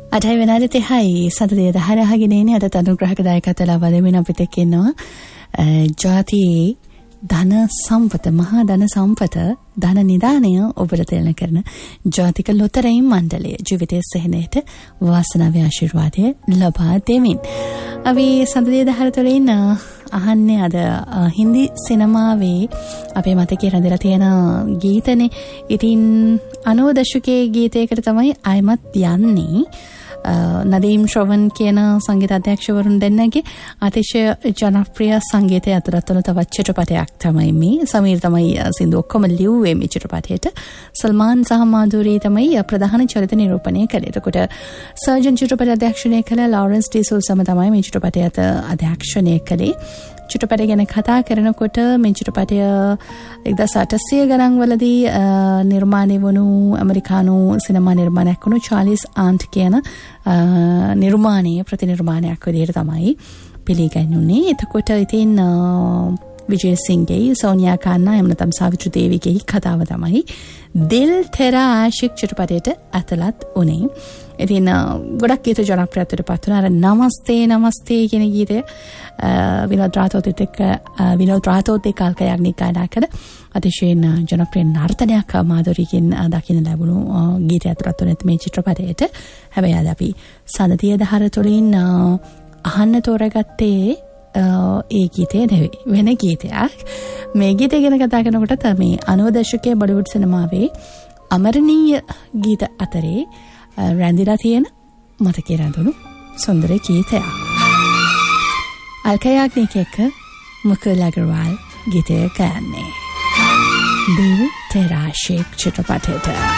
අටයි වෙනාට 30යි සතදේ 10 අහගෙන ඉන්නේ අද අනුග්‍රහක දායකත්වය ලබා දෙමින් අපිට කියනවා ජාතියේ ධන සම්පත මහා ධන සම්පත ධන නිදානය ඔබට තේරෙන කරන ජාතික ලොතරැයි මණ්ඩලය ජීවිතයේ සෙහෙනේට වාසනාවේ ආශිර්වාදය ලබා දෙමින් අපි සතදේ 10 තුළින් අහන්නේ අද හින්දි සිනමාවේ අපේ මතකයේ රැඳලා තියෙන ගීතනේ. ඉතින් 90 දශකයේ ගීතයකට තමයි ආයමත් යන්නේ. නදීම් ශ්‍රවන් කියන සංගීත අධ්‍යක්ෂවරුන් දෙන්නගේ අතිශය ජනප්‍රිය සංගීතය අතරත් වන තවත් චිත්‍රපටයක් තමයි මේ. සමීර් තමයි සින්දු ඔක්කොම ලිව්වේ මේ චිත්‍රපටයට. සල්මාන් සහ මාධුරී තමයි ප්‍රධාන චරිත නිරූපණය කළේ. එතකොට සර්ජන් චිත්‍රපට අධ්‍යක්ෂණය කළ ලොරන්ස් ටී සුල්සම තමයි මේ චිත්‍රපටයට අධ්‍යක්ෂණය කළේ. චිත්‍රපටය ගැන කතා කරනකොට මේ චිත්‍රපටය 1800 ගණන් වලදී නිර්මාණය වුණු ඇමරිකානු සිනමා නිර්මාණයක් වුණු චාලිස් ආන්ට් කියන නිර්මාණයේ ප්‍රතිනිර්මාණයක් විදිහට තමයි පිළිගන්නුනේ. එතකොට ඉතින් විජේසිංගේ සෝනියා කන්නා එහෙම නැත්නම් සාවිත්‍රි දේවිගේ කතාව තමයි දිල් තෙරා ආශික් චිත්‍රපටයට ඇතුළත් උනේ. ඉතින් ගොඩක් ගීත ජනප්‍රියත්වයට පත් වුණා. අර නමස්තේ නමස්තේ කියන ගීතය විනෝද රාතෝත් එක්ක අල්කයාග්නික් ගායනා කළ අතිශයින් ජනප්‍රිය නර්තනයක් මාධුරීගෙන් දකින්න ලැබුණු ගීතය ඇතුළත් වුණේ මේ චිත්‍රපටයට. හැබැයි අද අපි සඳතිය 10 තුළින් අහන්න තෝරගත්තේ ඒ ගීතය නෙවෙයි වෙන ගීතයක්. මේ ගීතය ගැන කතා කරනකොට මේ 90 දශකයේ බොලිවුඩ් සිනමාවේ අමරණීය ගීත අතරේ රැඳිලා තියෙන මතකයේ රැඳුණු සුන්දර ගීතයක්. අල්කයාග්නික් එක්ක මුකුල් අගර්වාල් ගීතය ගායන්නේ. දිල් තෙරා ආශික් චිත්‍රපටයට.